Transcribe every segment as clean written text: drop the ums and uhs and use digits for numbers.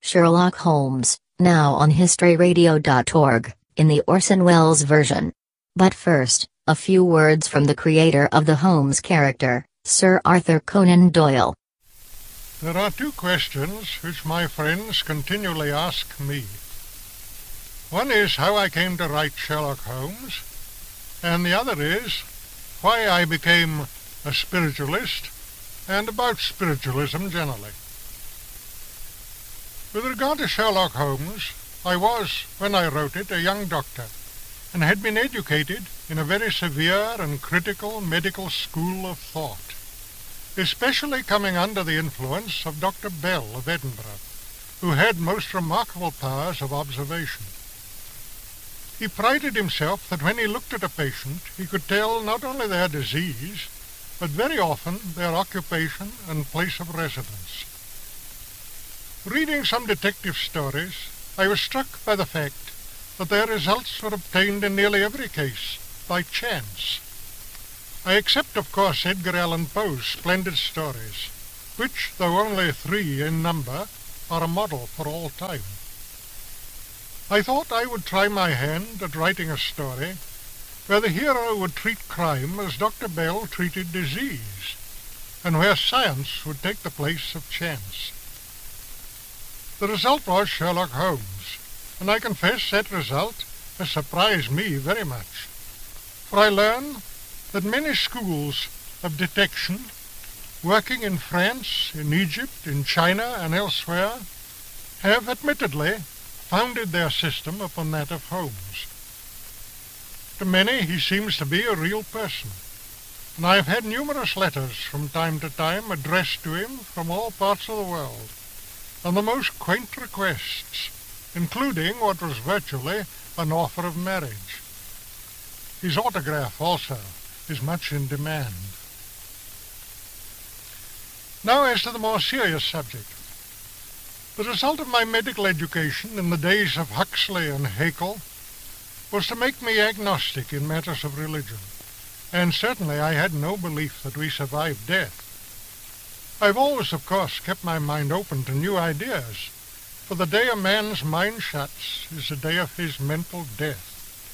Sherlock Holmes, now on historyradio.org, in the Orson Welles version. But first, a few words from the creator of the Holmes character, Sir Arthur Conan Doyle. There are two questions which my friends continually ask me. One is how I came to write Sherlock Holmes, and the other is why I became a spiritualist and about spiritualism generally. With regard to Sherlock Holmes, I was, when I wrote it, a young doctor, and had been educated in a very severe and critical medical school of thought, especially coming under the influence of Dr. Bell of Edinburgh, who had most remarkable powers of observation. He prided himself that when he looked at a patient, he could tell not only their disease, but very often their occupation and place of residence. Reading some detective stories, I was struck by the fact that their results were obtained in nearly every case by chance. I except, of course, Edgar Allan Poe's splendid stories, which, though only 3 in number, are a model for all time. I thought I would try my hand at writing a story where the hero would treat crime as Dr. Bell treated disease, and where science would take the place of chance. The result was Sherlock Holmes, and I confess that result has surprised me very much, for I learn that many schools of detection, working in France, in Egypt, in China, and elsewhere, have admittedly founded their system upon that of Holmes. To many he seems to be a real person, and I have had numerous letters from time to time addressed to him from all parts of the world, and the most quaint requests, including what was virtually an offer of marriage. His autograph also is much in demand. Now as to the more serious subject. The result of my medical education in the days of Huxley and Haeckel was to make me agnostic in matters of religion, and certainly I had no belief that we survived death. I've always, of course, kept my mind open to new ideas, for the day a man's mind shuts is the day of his mental death.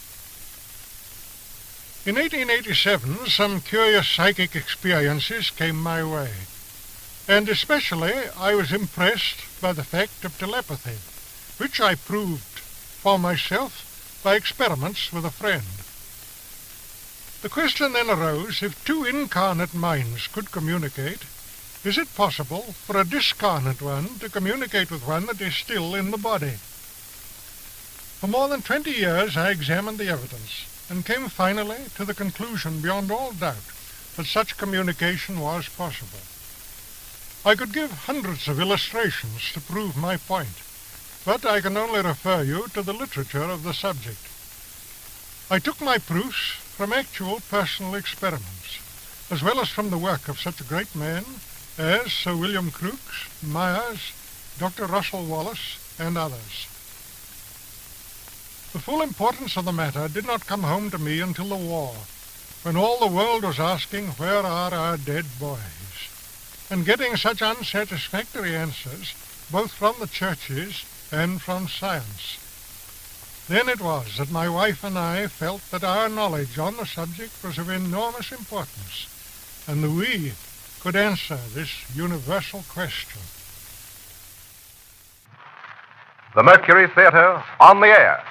In 1887, some curious psychic experiences came my way, and especially I was impressed by the fact of telepathy, which I proved for myself by experiments with a friend. The question then arose, if two incarnate minds could communicate, is it possible for a discarnate one to communicate with one that is still in the body? For more than 20 years I examined the evidence, and came finally to the conclusion beyond all doubt that such communication was possible. I could give hundreds of illustrations to prove my point, but I can only refer you to the literature of the subject. I took my proofs from actual personal experiments, as well as from the work of such great men as Sir William Crookes, Myers, Dr. Russell Wallace, and others. The full importance of the matter did not come home to me until the war, when all the world was asking, where are our dead boys? And getting such unsatisfactory answers, both from the churches and from science. Then it was that my wife and I felt that our knowledge on the subject was of enormous importance, and that we could answer this universal question. The Mercury Theater on the air.